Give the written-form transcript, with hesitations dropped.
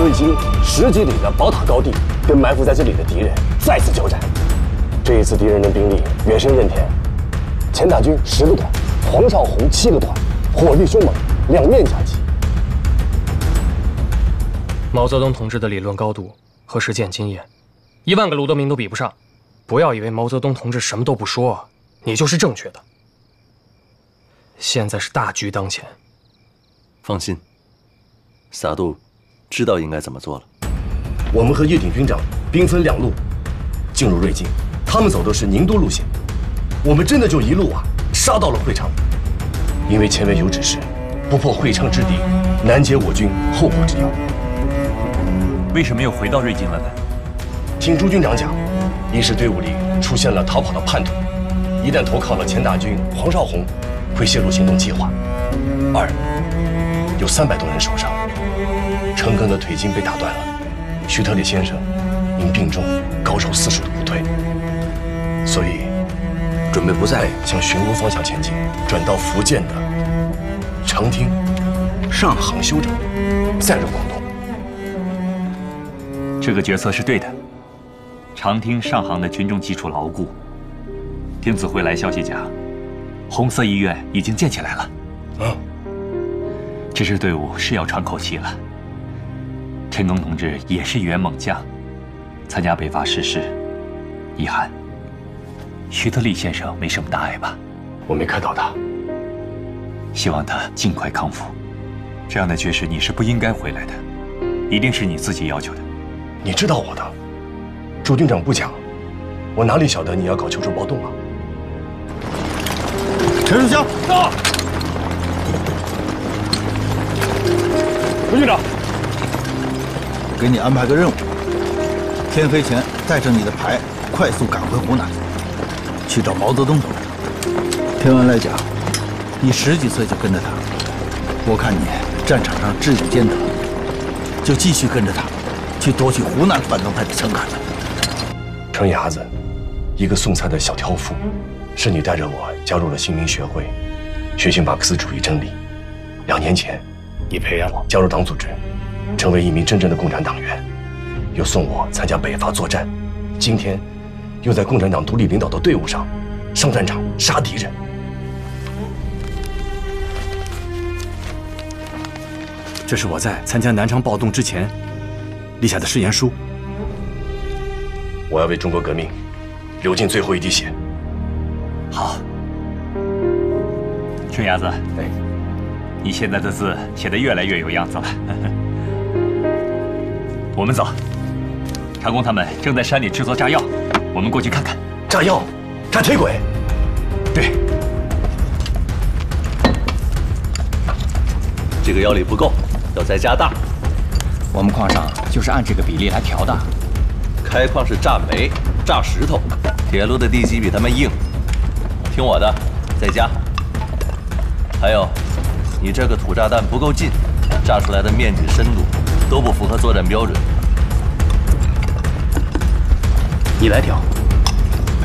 瑞金10几里的宝塔高地，跟埋伏在这里的敌人再次交战。这一次敌人的兵力远深任田，钱大军10个团，黄绍竑7个团，火力凶猛，两面夹击。 毛泽东同志的理论高度和实践经验，1万个卢德铭都比不上。不要以为毛泽东同志什么都不说，你就是正确的。现在是大局当前。 放心，萨杜知道应该怎么做了。 我们和叶挺军长兵分2路进入瑞金，他们走的是宁都路线，我们真的就一路杀到了会昌。因为前面有指示，不破会昌之敌，难解我军后顾之忧。 为什么又回到瑞金了呢？ 听朱军长讲，一是队伍里出现了逃跑的叛徒，一旦投靠了钱大军、黄绍竑，会泄露行动计划；二，有300多人受伤，陈赓的腿筋被打断了，徐特立先生因病重高烧4处不退，所以准备不再向寻乌方向前进，转到福建的长汀、上杭休整，再入广东。 这个决策是对的。长汀、上杭的群众基础牢固。听指挥来消息讲，红色医院已经建起来了。这支队伍是要喘口气了。陈赓同志也是员猛将，参加北伐逝世，遗憾。徐特立先生没什么大碍吧？ 我没看到他。 希望他尽快康复。这样的绝食你是不应该回来的，一定是你自己要求的。 你知道我的，朱军长不讲，我哪里晓得你要搞秋收暴动啊？ 陈树湘到。朱军长，给你安排个任务，天黑前带着你的排快速赶回湖南，去找毛泽东同志。听完来讲，你10几岁就跟着他，我看你战场上智勇兼得，就继续跟着他，去夺取湖南反动派的枪杆子。 程伢子，一个送菜的小挑夫，是你带着我加入了新民学会，学习马克思主义真理。2年前，你培养我加入党组织，成为一名真正的共产党员，又送我参加北伐作战。今天，又在共产党独立领导的队伍上上战场杀敌人。 这是我在参加南昌暴动之前立下的誓言书。 我要为中国革命流尽最后一滴血。 好，春伢子，你现在的字写得越来越有样子了。我们走，长工他们正在山里制作炸药，我们过去看看。 炸药？炸铁轨？ 对。 这个药力不够，要再加大。 我们矿上就是按这个比例来调的。 开矿是炸煤、炸石头，铁路的地基比他们硬。听我的，再加。还有，你这个土炸弹不够近，炸出来的面积、深度都不符合作战标准。 你来调。